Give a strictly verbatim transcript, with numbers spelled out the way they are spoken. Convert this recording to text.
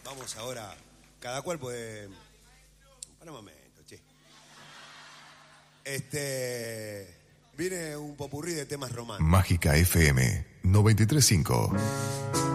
Vamos ahora, cada cual puede... Para un momento, che. Este... Viene un popurrí de temas románticos. Mágica F M noventa y tres punto cinco.